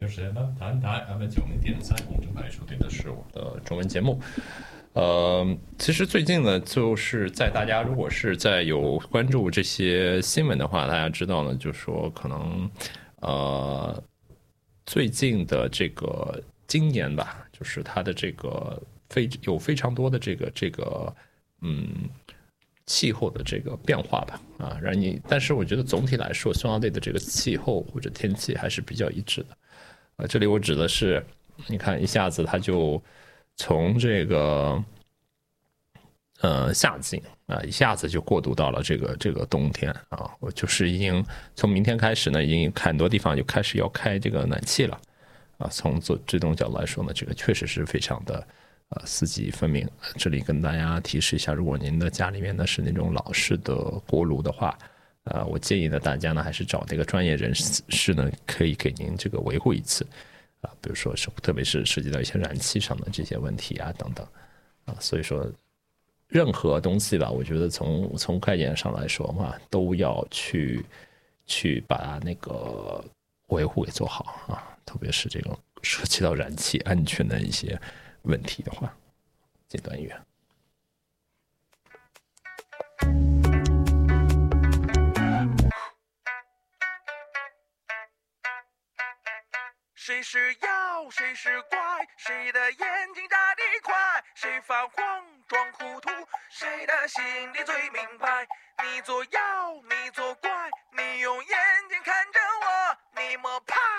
就是谈谈 FM90.3，你正在收听的是我的中文节目。其实最近呢，就是在大家如果是在有关注这些新闻的话，大家知道呢，就是说可能最近的这个今年吧，就是它的这个非常多的这个气候的这个变化吧，但是我觉得总体来说，匈牙利的这个气候或者天气还是比较一致的。这里我指的是，你看一下子它就从这个夏季一下子就过渡到了这个冬天啊，我就是已经从明天开始呢，已经很多地方就开始要开这个暖气了啊。从这种角度来说呢，这个确实是非常的四季分明。这里跟大家提示一下，如果您的家里面呢是那种老式的锅炉的话，我建议呢大家呢还是找这个专业人士呢，可以给您这个维护一次啊，比如说特别是涉及到一些燃气上的这些问题啊等等啊，所以说任何东西吧，我觉得从概念上来说嘛，都要去把它那个维护给做好啊，特别是这种涉及到燃气安全的一些问题的话。简短音乐。 谁是妖，谁是怪？谁的眼睛眨得快？谁发慌装糊涂？谁的心里最明白？你做妖，你做怪，你用眼睛看着我，你莫怕。